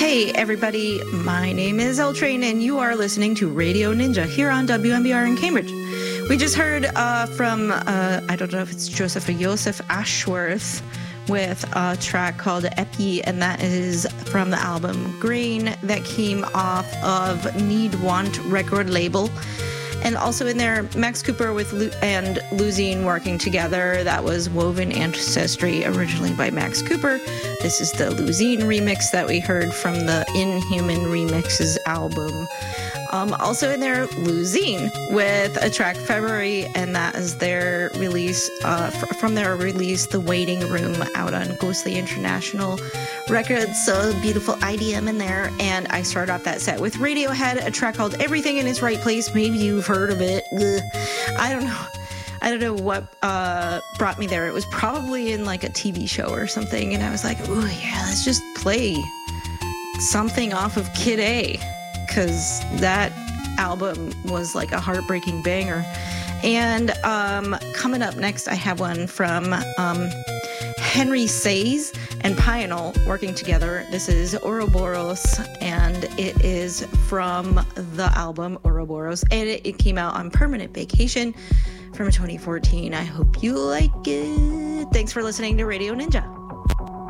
Hey everybody, my name is L Train and you are listening to Radio Ninja here on WMBR in Cambridge. We just heard from, I don't know if it's Joseph or Joseph Ashworth with a track called Epi, and that is from the album Grain that came off of Need Want record label. And also in there, Max Cooper and Luzine working together. That was Woven Ancestry, originally by Max Cooper. This is the Luzine remix that we heard from the Inhuman Remixes album. Also in there, Luzine with a track February, and that is their release, from their release, The Waiting Room, out on Ghostly International Records. So beautiful IDM in there. And I started off that set with Radiohead, a track called Everything in Its Right Place. Maybe you've heard of it. I don't know what brought me there. It was probably in like a TV show or something, and I was like, oh yeah, let's just play something off of Kid A, because that album was like a heartbreaking banger. And coming up next, I have one from Henry Says and Pionol working together. This is Ouroboros, and it is from the album Ouroboros, and it came out on Permanent Vacation from 2014. I hope you like it. Thanks for listening to Radio Ninja.